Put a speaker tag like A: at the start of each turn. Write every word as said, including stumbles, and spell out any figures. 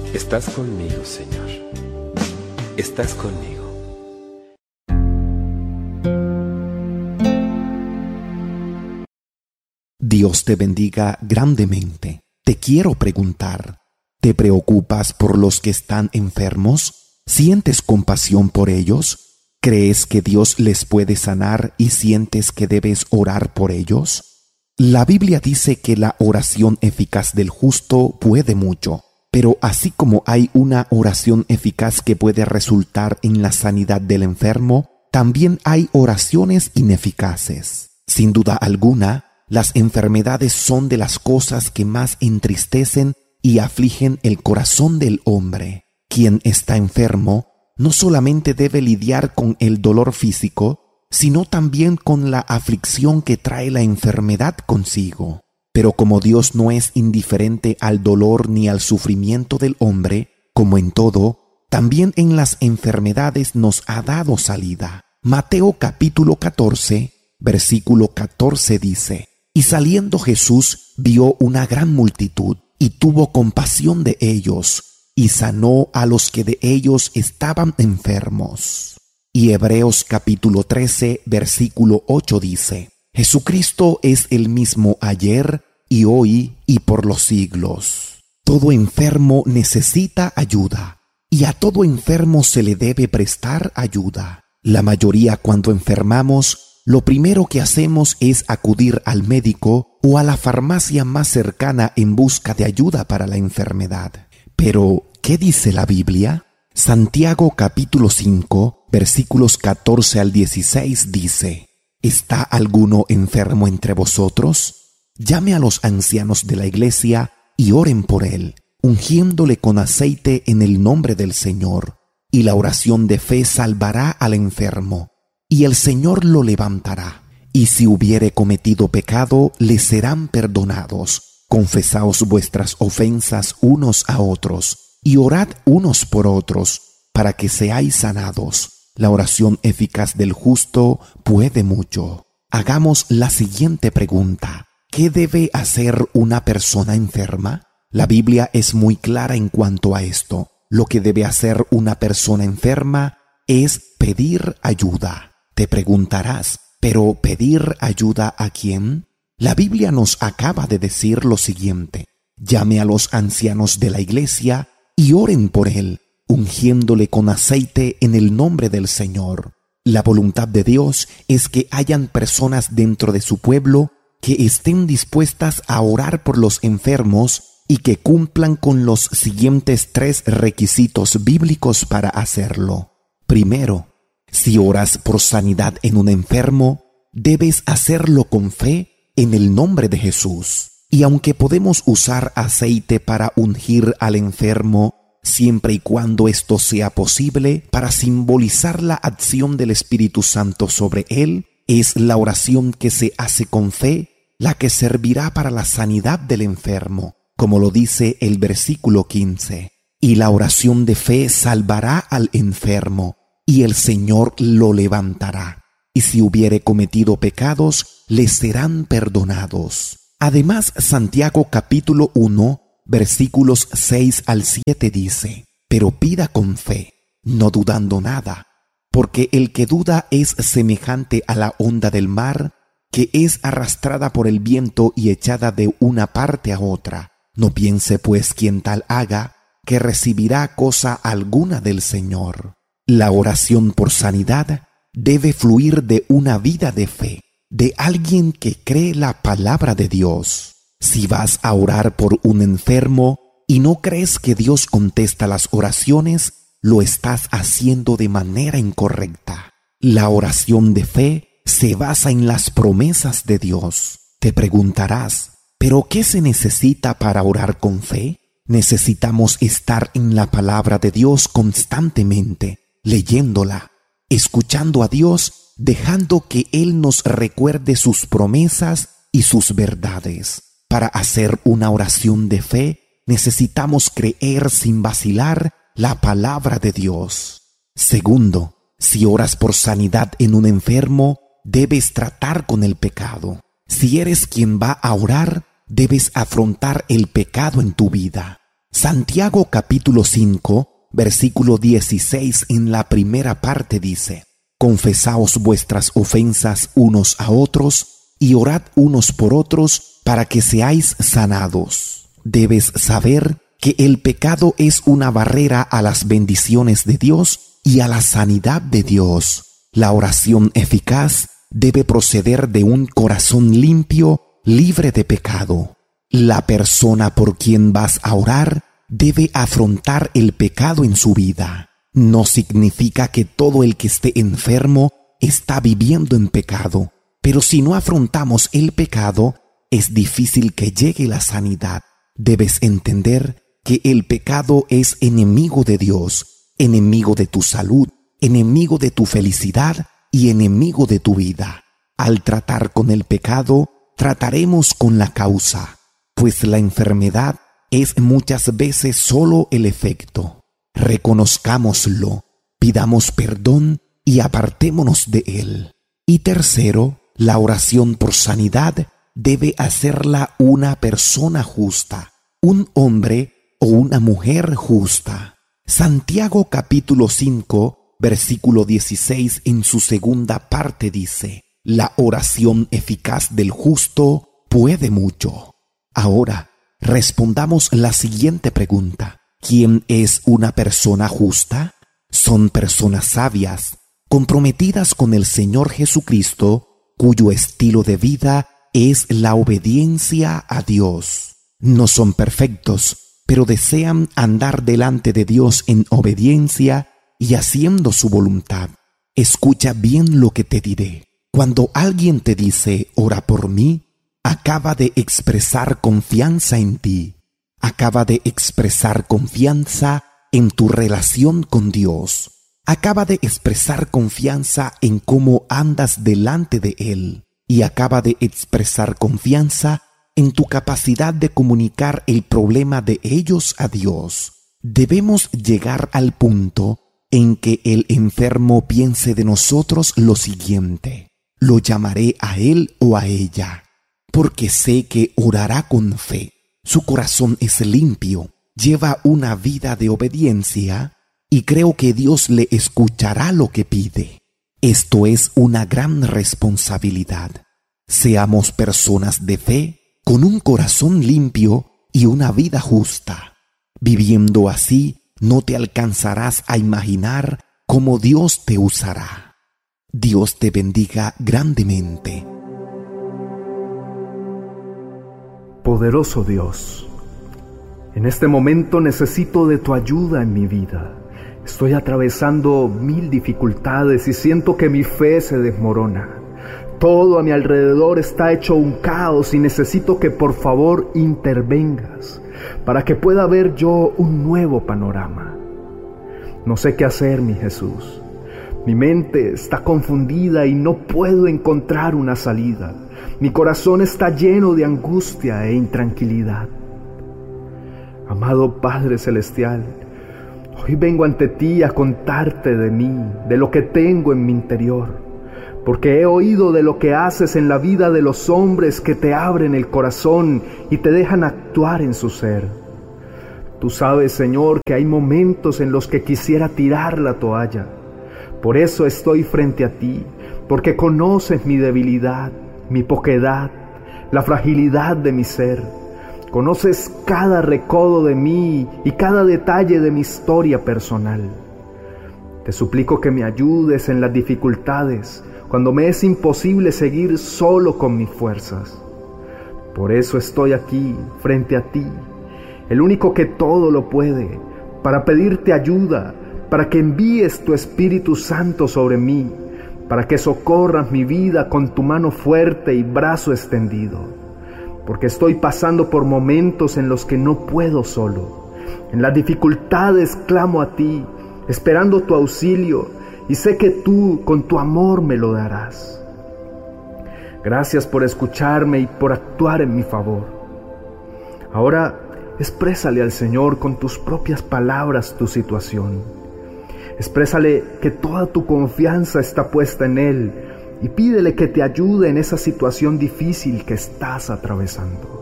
A: Estás conmigo, Señor. Estás conmigo.
B: Dios te bendiga grandemente. Te quiero preguntar, ¿te preocupas por los que están enfermos? ¿Sientes compasión por ellos? ¿Crees que Dios les puede sanar y sientes que debes orar por ellos? La Biblia dice que la oración eficaz del justo puede mucho, pero así como hay una oración eficaz que puede resultar en la sanidad del enfermo, también hay oraciones ineficaces. Sin duda alguna, las enfermedades son de las cosas que más entristecen y afligen el corazón del hombre. Quien está enfermo no solamente debe lidiar con el dolor físico, sino también con la aflicción que trae la enfermedad consigo. Pero como Dios no es indiferente al dolor ni al sufrimiento del hombre, como en todo, también en las enfermedades nos ha dado salida. Mateo capítulo catorce, versículo catorce dice: Y saliendo Jesús vio una gran multitud, y tuvo compasión de ellos, y sanó a los que de ellos estaban enfermos. Y Hebreos capítulo trece, versículo ocho dice: Jesucristo es el mismo ayer y hoy y por los siglos. Todo enfermo necesita ayuda, y a todo enfermo se le debe prestar ayuda. La mayoría, cuando enfermamos, lo primero que hacemos es acudir al médico o a la farmacia más cercana en busca de ayuda para la enfermedad. Pero, ¿qué dice la Biblia? Santiago capítulo cinco, versículos catorce al dieciséis dice: ¿Está alguno enfermo entre vosotros? Llame a los ancianos de la iglesia y oren por él, ungiéndole con aceite en el nombre del Señor. Y la oración de fe salvará al enfermo, y el Señor lo levantará. Y si hubiere cometido pecado, le serán perdonados. Confesaos vuestras ofensas unos a otros, y orad unos por otros, para que seáis sanados. La oración eficaz del justo puede mucho. Hagamos la siguiente pregunta: ¿qué debe hacer una persona enferma? La Biblia es muy clara en cuanto a esto. Lo que debe hacer una persona enferma es pedir ayuda. Te preguntarás, ¿pero pedir ayuda a quién? La Biblia nos acaba de decir lo siguiente: llame a los ancianos de la iglesia y oren por él, ungiéndole con aceite en el nombre del Señor. La voluntad de Dios es que hayan personas dentro de su pueblo que estén dispuestas a orar por los enfermos y que cumplan con los siguientes tres requisitos bíblicos para hacerlo. Primero, si oras por sanidad en un enfermo, debes hacerlo con fe en el nombre de Jesús. Y aunque podemos usar aceite para ungir al enfermo, siempre y cuando esto sea posible, para simbolizar la acción del Espíritu Santo sobre él, es la oración que se hace con fe la que servirá para la sanidad del enfermo, como lo dice el versículo quince. Y la oración de fe salvará al enfermo, y el Señor lo levantará. Y si hubiere cometido pecados, le serán perdonados. Además, Santiago capítulo uno, versículos seis al siete dice: Pero pida con fe, no dudando nada, porque el que duda es semejante a la onda del mar, que es arrastrada por el viento y echada de una parte a otra. No piense pues quien tal haga, que recibirá cosa alguna del Señor. La oración por sanidad debe fluir de una vida de fe, de alguien que cree la palabra de Dios. Si vas a orar por un enfermo y no crees que Dios contesta las oraciones, lo estás haciendo de manera incorrecta. La oración de fe se basa en las promesas de Dios. Te preguntarás, ¿pero qué se necesita para orar con fe? Necesitamos estar en la palabra de Dios constantemente, leyéndola, escuchando a Dios, dejando que Él nos recuerde sus promesas y sus verdades. Para hacer una oración de fe, necesitamos creer sin vacilar la palabra de Dios. Segundo, si oras por sanidad en un enfermo, debes tratar con el pecado. Si eres quien va a orar, debes afrontar el pecado en tu vida. Santiago capítulo cinco, versículo dieciséis en la primera parte dice: Confesaos vuestras ofensas unos a otros y orad unos por otros para que seáis sanados. Debes saber que el pecado es una barrera a las bendiciones de Dios y a la sanidad de Dios. La oración eficaz debe proceder de un corazón limpio, libre de pecado. La persona por quien vas a orar debe afrontar el pecado en su vida. No significa que todo el que esté enfermo está viviendo en pecado, pero si no afrontamos el pecado, es difícil que llegue la sanidad. Debes entender que el pecado es enemigo de Dios, enemigo de tu salud, enemigo de tu felicidad y enemigo de tu vida. Al tratar con el pecado, trataremos con la causa, pues la enfermedad es muchas veces solo el efecto. Reconozcámoslo, pidamos perdón y apartémonos de él. Y tercero, la oración por sanidad debe hacerla una persona justa, un hombre o una mujer justa. Santiago capítulo cinco, versículo dieciséis en su segunda parte dice: La oración eficaz del justo puede mucho. Ahora, respondamos la siguiente pregunta: ¿quién es una persona justa? Son personas sabias, comprometidas con el Señor Jesucristo, cuyo estilo de vida es la obediencia a Dios. No son perfectos, pero desean andar delante de Dios en obediencia y haciendo su voluntad. Escucha bien lo que te diré. Cuando alguien te dice, ora por mí, acaba de expresar confianza en ti. Acaba de expresar confianza en tu relación con Dios. Acaba de expresar confianza en cómo andas delante de Él. Y acaba de expresar confianza en tu capacidad de comunicar el problema de ellos a Dios. Debemos llegar al punto en que el enfermo piense de nosotros lo siguiente: lo llamaré a él o a ella, porque sé que orará con fe. Su corazón es limpio, lleva una vida de obediencia y creo que Dios le escuchará lo que pide. Esto es una gran responsabilidad. Seamos personas de fe, con un corazón limpio y una vida justa. Viviendo así, no te alcanzarás a imaginar cómo Dios te usará. Dios te bendiga grandemente.
C: Poderoso Dios, en este momento necesito de tu ayuda en mi vida. Estoy atravesando mil dificultades y siento que mi fe se desmorona. Todo a mi alrededor está hecho un caos y necesito que por favor intervengas para que pueda ver yo un nuevo panorama. No sé qué hacer, mi Jesús. Mi mente está confundida y no puedo encontrar una salida. Mi corazón está lleno de angustia e intranquilidad. Amado Padre Celestial, hoy vengo ante ti a contarte de mí, de lo que tengo en mi interior. Porque he oído de lo que haces en la vida de los hombres que te abren el corazón y te dejan actuar en su ser. Tú sabes, Señor, que hay momentos en los que quisiera tirar la toalla. Por eso estoy frente a ti, porque conoces mi debilidad, mi poquedad, la fragilidad de mi ser. Conoces cada recodo de mí y cada detalle de mi historia personal. Te suplico que me ayudes en las dificultades, cuando me es imposible seguir solo con mis fuerzas. Por eso estoy aquí, frente a ti, el único que todo lo puede, para pedirte ayuda, para que envíes tu Espíritu Santo sobre mí, para que socorras mi vida con tu mano fuerte y brazo extendido. Porque estoy pasando por momentos en los que no puedo solo. En las dificultades clamo a ti, esperando tu auxilio, y sé que tú, con tu amor, me lo darás. Gracias por escucharme y por actuar en mi favor. Ahora, exprésale al Señor con tus propias palabras tu situación. Exprésale que toda tu confianza está puesta en Él y pídele que te ayude en esa situación difícil que estás atravesando.